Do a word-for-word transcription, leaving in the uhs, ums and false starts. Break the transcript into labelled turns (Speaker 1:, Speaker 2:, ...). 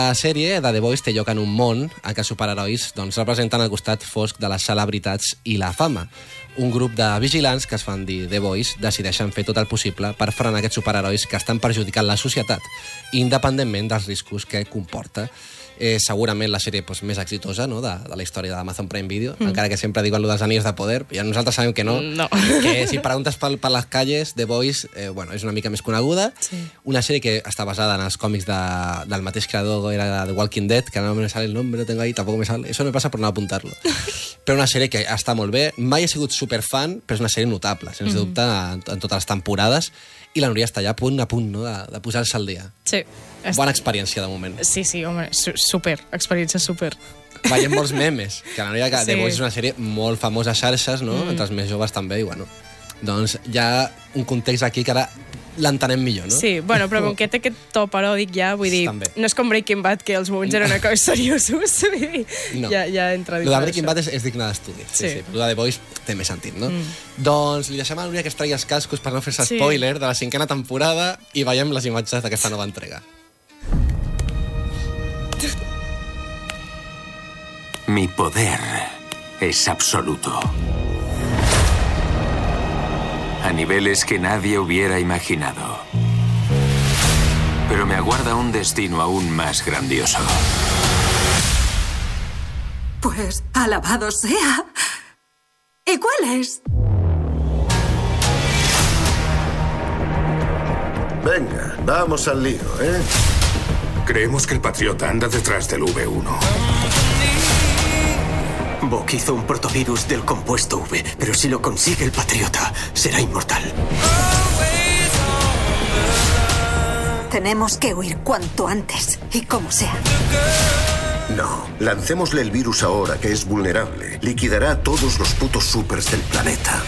Speaker 1: La sèrie de The Boys té lloc en un món en què els superherois doncs, representen el costat fosc de les celebritats i la fama. Un grup de vigilants, que es fan dir The Boys, decideixen fer tot el possible per frenar aquests superherois que estan perjudicant la societat, independentment dels riscos que comporta. Eh, segurament la sèrie pues, més exitosa, no?, de, de la història d'Amazon Prime Video, mm. encara que sempre diuen lo dels anills de poder, i nosaltres sabem que no,
Speaker 2: no.
Speaker 1: que si preguntes per, per les calles, The Boys eh, bueno, és una mica més coneguda,
Speaker 2: sí.
Speaker 1: Una sèrie que està basada en els còmics de, del mateix creador, era The Walking Dead, que no me sale el nombre, lo tengo ahí, tampoco me sale, eso me pasa por no apuntarlo. Però una sèrie que està molt bé, mai he sigut superfan, però és una sèrie notable, sense mm. dubte, en, en totes les temporades, i la Núria està allà a punt a punt, no?, de, de posar-se al dia.
Speaker 2: Sí.
Speaker 1: Bona experiència, de moment.
Speaker 2: Sí, sí, home, su super, experiència super.
Speaker 1: Veiem molts memes, que la Núria, que sí. The Boys és una sèrie molt famosa a xarxes, no?, mm. entre els més joves també, i bueno, doncs hi ha un context aquí que ara l'entenem millor, no?
Speaker 2: Sí, bueno, però com que té aquest to paròdic ja, vull dir, també. No és com Breaking Bad, que els moments eren una cosa seriosos, vull dir,
Speaker 1: no.
Speaker 2: ja, ja entra
Speaker 1: dins. Lo de Breaking Bad és, és digne d'estudi, sí, sí, sí. Lo de The Boys té més sentit, no? Mm. Doncs li deixem a la Núria que es tregui els cascos per no fer-se sí. spoiler de la cinquena temporada i veiem les imatges d'aquesta nova entrega.
Speaker 3: Mi poder es absoluto. A niveles que nadie hubiera imaginado. Pero me aguarda un destino aún más grandioso.
Speaker 4: Pues, alabado sea. ¿Y cuál es?
Speaker 5: Venga, vamos al lío, ¿eh?
Speaker 6: Creemos que el Patriota anda detrás del V uno.
Speaker 7: Bok hizo un protovirus del compuesto V, pero si lo consigue el Patriota, será inmortal.
Speaker 4: Tenemos que huir cuanto antes, y como sea.
Speaker 5: No, lancémosle el virus ahora, que es vulnerable. Liquidará a todos los putos supers del planeta.